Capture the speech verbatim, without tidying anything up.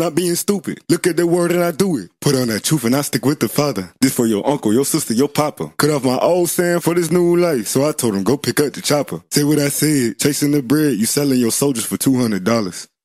not being stupid. Look at the word and I do it. Put on that truth and I stick with the father. This for your uncle, your sister, your papa. Cut off my old saying for this new life. So I told him, go pick up the chopper. Say what I said. Chasing the bread, you selling your soldiers for two hundred dollars.